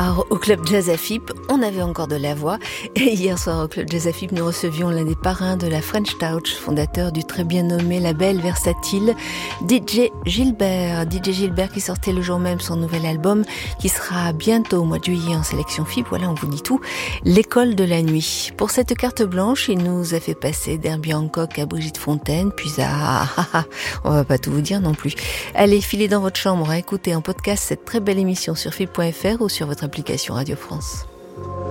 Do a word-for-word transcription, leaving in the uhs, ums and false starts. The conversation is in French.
soir au Club Jazz à F I P, on avait encore de la voix. Et hier soir au Club Jazz à F I P, nous recevions l'un des parrains de la French Touch, fondateur du très bien nommé label versatile, D J Gilbert. D J Gilbert qui sortait le jour même son nouvel album, qui sera bientôt au mois de juillet en sélection F I P. Voilà, on vous dit tout. L'école de la nuit. Pour cette carte blanche, il nous a fait passer d'Herbie Hancock à Brigitte Fontaine, puis à... on va pas tout vous dire non plus. Allez, filez dans votre chambre à écouter en podcast cette très belle émission sur F I P point F R ou sur votre application Radio France.